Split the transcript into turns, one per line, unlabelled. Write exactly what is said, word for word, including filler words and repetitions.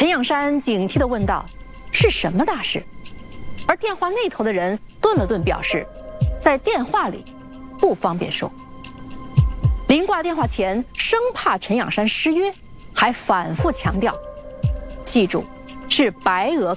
陈仰山警惕地问道：“是什么大事？”而电话那头的人顿了顿，表示在电话里不方便说。临挂电话前，生怕陈仰山失约，还反复强调：“记住，是白俄